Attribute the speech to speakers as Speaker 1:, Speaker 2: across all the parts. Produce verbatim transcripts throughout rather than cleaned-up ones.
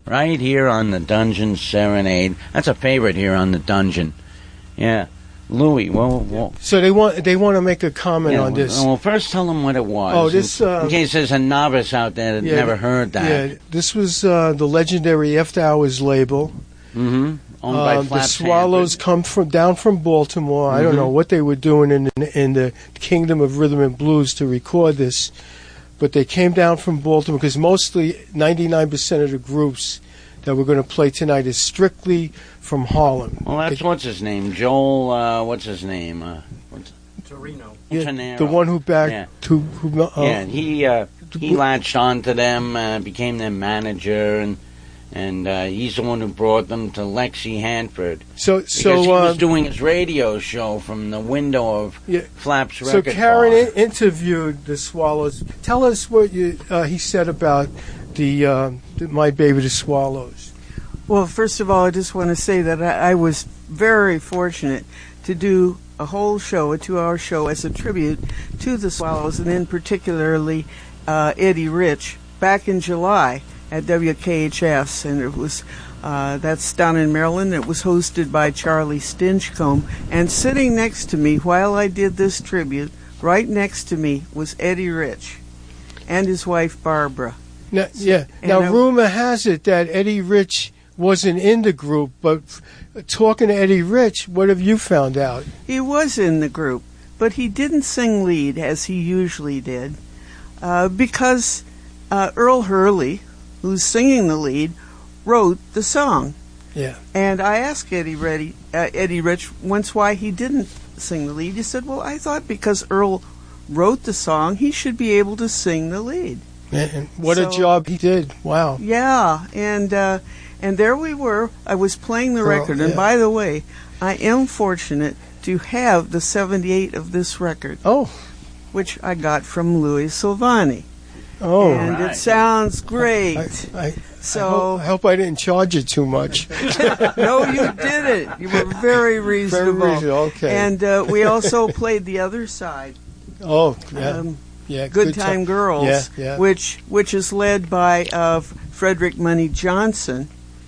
Speaker 1: right here on the Dungeon Serenade. That's a favorite here on the Dungeon. Yeah. Louis, well, well
Speaker 2: so they want they want to make a comment
Speaker 1: yeah,
Speaker 2: on this.
Speaker 1: Well, first tell them what it was.
Speaker 2: Oh, this
Speaker 1: in,
Speaker 2: uh,
Speaker 1: in case there's a novice out there that
Speaker 2: yeah,
Speaker 1: never heard that.
Speaker 2: Yeah, this was uh, the legendary After Hours label.
Speaker 1: Mm-hmm. Owned by
Speaker 2: um,
Speaker 1: Flaps
Speaker 2: the Swallows
Speaker 1: Hanford.
Speaker 2: come from down from Baltimore. Mm-hmm. I don't know what they were doing in in the Kingdom of Rhythm and Blues to record this, but they came down from Baltimore because mostly ninety-nine percent of the groups that we're going to play tonight is strictly from Harlem.
Speaker 1: Well, that's
Speaker 2: they,
Speaker 1: what's his name, Joel. Uh, what's his name? Uh, what's
Speaker 3: Torino.
Speaker 2: Yeah, the one who backed.
Speaker 1: Yeah,
Speaker 2: who, who, uh,
Speaker 1: yeah he uh, he latched on to them, uh, became their manager, and and uh, he's the one who brought them to Lexi Hanford.
Speaker 2: So,
Speaker 1: because
Speaker 2: so
Speaker 1: he
Speaker 2: uh,
Speaker 1: was doing his radio show from the window of
Speaker 2: yeah.
Speaker 1: Flaps
Speaker 2: so
Speaker 1: record
Speaker 2: Karen
Speaker 1: bar.
Speaker 2: I- interviewed the Swallows. Tell us what you, uh, he said about the, uh, the My Baby the Swallows.
Speaker 4: Well, first of all, I just want to say that I, I was very fortunate to do a whole show, a two-hour show, as a tribute to the Swallows, and in particularly uh, Eddie Rich, back in July at W K H S, and it was uh, that's down in Maryland. It was hosted by Charlie Stinchcomb, and sitting next to me while I did this tribute, right next to me was Eddie Rich and his wife Barbara.
Speaker 2: Now, yeah. Now,
Speaker 4: I,
Speaker 2: rumor has it that Eddie Rich wasn't in the group, but f- talking to Eddie Rich, what have you found out?
Speaker 4: He was in the group, but he didn't sing lead as he usually did, uh, because uh, Earl Hurley, who's singing the lead, wrote the song.
Speaker 2: Yeah.
Speaker 4: And I asked Eddie, Reddy, uh, Eddie Rich once why he didn't sing the lead. He said, well, I thought because Earl wrote the song, he should be able to sing the lead.
Speaker 2: And what
Speaker 4: So-
Speaker 2: a job he did. Wow.
Speaker 4: Yeah, and uh, and there we were. I was playing the
Speaker 2: Earl,
Speaker 4: record, and
Speaker 2: yeah.
Speaker 4: by the way, I am fortunate to have the seventy-eight of this record,
Speaker 2: Oh.
Speaker 4: which I got from Louis Silvani.
Speaker 2: Oh.
Speaker 4: And
Speaker 1: right.
Speaker 4: it sounds great.
Speaker 2: I, I,
Speaker 4: So-
Speaker 2: I hope, I hope I didn't charge you too much.
Speaker 4: No, you didn't. You were very reasonable.
Speaker 2: Very reasonable, okay.
Speaker 4: And uh, we also played the other side,
Speaker 2: Oh, yeah.
Speaker 4: um,
Speaker 2: yeah.
Speaker 4: Good Time
Speaker 2: Ti-
Speaker 4: Girls,
Speaker 2: Yeah, yeah.
Speaker 4: which which is led by uh, Frederick Money Johnson.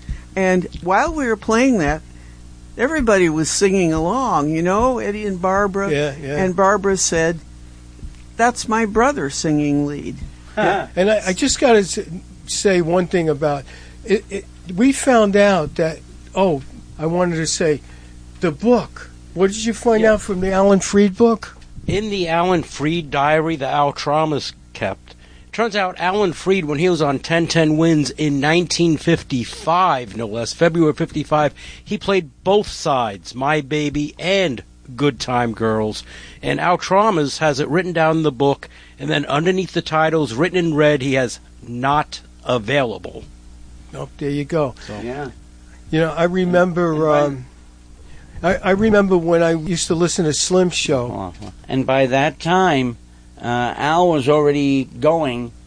Speaker 4: And while we were playing that, everybody was singing along, you know, Eddie and Barbara.
Speaker 2: Yeah, yeah.
Speaker 4: And Barbara said, that's my brother singing lead.
Speaker 2: And I, I just got to say one thing about it, it. We found out that, oh, I wanted to say, the book. What did you find
Speaker 5: Yeah.
Speaker 2: out from the Alan Freed book?
Speaker 5: In the Alan Freed diary that Al Traumas kept, turns out Alan Freed, when he was on ten ten Wins in nineteen fifty-five, no less, February fifty-five, he played both sides, My Baby and Good Time Girls. And Al Traumas has it written down in the book, and then underneath the titles, written in red, he has not available.
Speaker 2: Oh, there you go.
Speaker 5: So.
Speaker 1: Yeah.
Speaker 2: You know, I remember. Um, I, I remember when I used to listen to Slim's show.
Speaker 1: And by that time, uh, Al was already going